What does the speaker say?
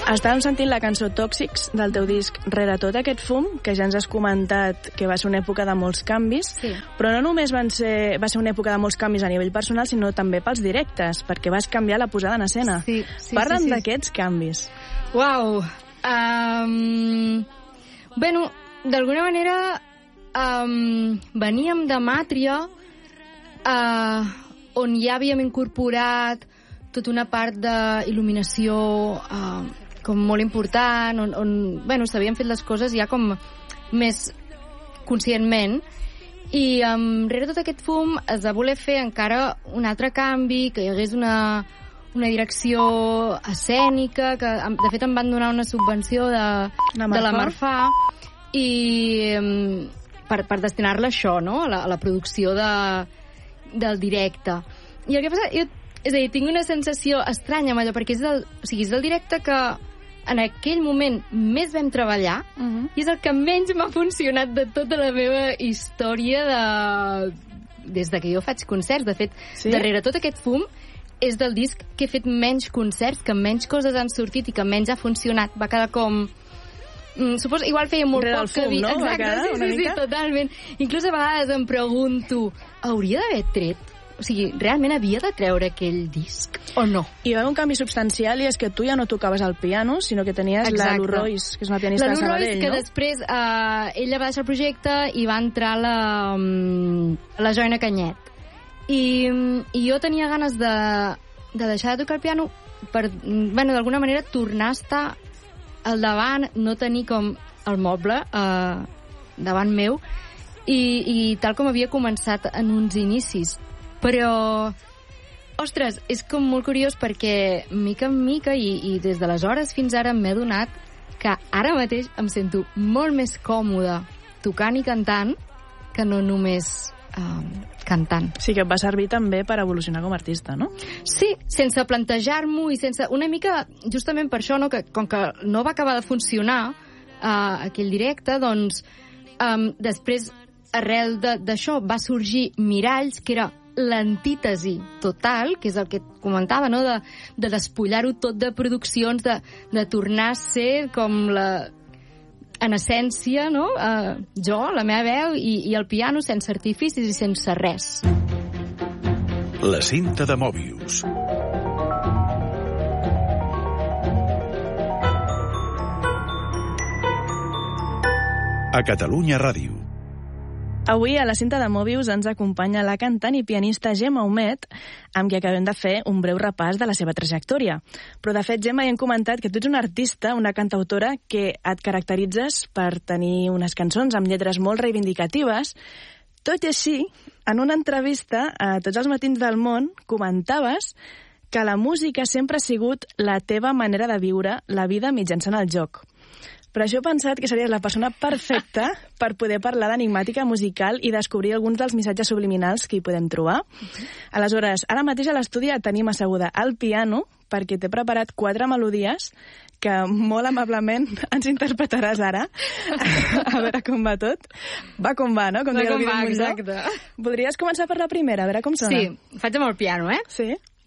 Estàvem sentint la cançó Tòxics del teu disc Rere tot aquest fum, que ja ens has comentat que va ser una època de molts canvis, Sí. però no només va ser una època de molts canvis a nivell personal, sinó també pels directes, perquè vas canviar la posada en escena. Sí, Parla'm sí. d'aquests canvis. Uau! Bueno, d'alguna manera veníem de Màtria, on ja havíem incorporat tota una part d'il·luminació com molt important, on bueno, s'havien fet les coses ja com més conscientment, i rere tot aquest fum es va voler fer encara un altre canvi, que hi hagués una direcció escènica, que de fet em van donar una subvenció de la Marfà, i per destinar-la a això, no? a la producció del directe. I el que passa, és a dir, tinc una sensació estranya amb allò, perquè és del directe que en aquell moment més vam treballar, i és el que menys m'ha funcionat de tota la meva història des de que jo faig concerts. De fet, darrere tot aquest fum és del disc que he fet menys concerts, que menys coses han sortit i que menys ha funcionat. Va quedar com... suposo, igual feia molt poc que havia... Fum, no? Exacte, sí, totalment. Inclús a vegades em pregunto, hauria d'haver tret? O sigui, realment havia de treure aquell disc o no? I va haver un canvi substancial, i és que tu ja no tocaves el piano, sinó que tenies la Lu Royce, que és una pianista de Sabadell, no? La Lu Royce, que després ella va deixar el projecte i va entrar la Joana Canyet. I jo tenia ganes de deixar de tocar el piano per, bueno, d'alguna manera tornar a estar al davant, no tenir com el moble davant meu, i tal com havia començat en uns inicis. Però, ostres, és com molt curiós perquè mica en mica i des d'aleshores fins ara m'he adonat que ara mateix em sento molt més còmode tocant i cantant que no només cantant. Sí, que et va servir també per evolucionar com a artista, no? Sí, sense plantejar-m'ho i sense... Una mica, justament per això, no? Que com que no va acabar de funcionar aquell directe, doncs després, arrel d'això, va sorgir Miralls, que era l'antítesi total, que és el que et comentava, no? De despullar-ho tot de produccions, de tornar a ser com en essència, no? Jo, la meva veu i el piano, sense artificis i sense res. La cinta de Mòbius. A Catalunya Ràdio. Avui a la cinta de Mòbius ens acompanya la cantant i pianista Gemma Humet, amb qui acabem de fer un breu repàs de la seva trajectòria. Però, de fet, Gemma, ja hem comentat que tu ets una artista, una cantautora, que et caracteritzes per tenir unes cançons amb lletres molt reivindicatives. Tot i així, en una entrevista a Tots els matins del món, comentaves que la música sempre ha sigut la teva manera de viure la vida mitjançant el joc. Per això he pensat que series la persona perfecta per poder parlar d'enigmàtica musical i descobrir alguns dels missatges subliminals que hi podem trobar. Aleshores, ara mateix a l'estudi et tenim asseguda al piano perquè t'he preparat 4 melodies que molt amablement ens interpretaràs ara. A veure com va tot. Va com va, no? Va com va, exacte. Voldries començar per la primera, a veure com sona? Sí, faig amb el piano, Sí.